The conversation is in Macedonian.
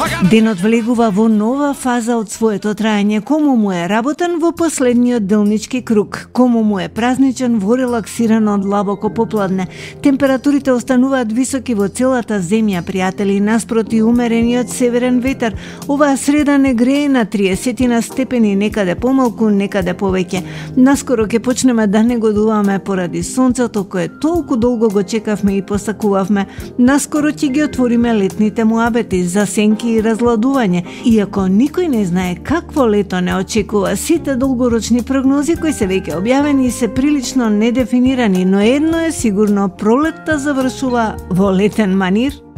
Денот влегува во нова фаза од своето траење, кому му е работен во последниот делнички круг, кому му е празничен во релаксирано од лабоко попладне. Температурите остануваат високи во целата земја, пријатели, наспроти умерениот северен ветер. Оваа среда не грее на 30 степени, некаде помалку, некаде повеќе. Наскоро ќе почнеме да негодуваме поради сонцето кое толку долго го чекавме и посакувавме. Наскоро ќе ги отвориме летните муабети за сенки и разладување. Иако никој не знае какво лето не очекува, сите долгорочни прогнози кои се веќе објавени се прилично недефинирани, но едно е сигурно, пролетта завршува во летен манир.